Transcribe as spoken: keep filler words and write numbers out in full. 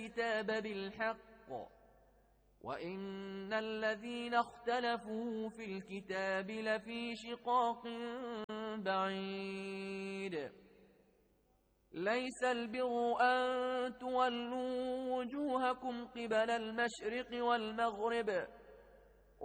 الكتاب بالحق وإن الذين اختلفوا في الكتاب لفي شقاق بعيد. ليس البر أن تولوا وجوهكم قبل المشرق والمغرب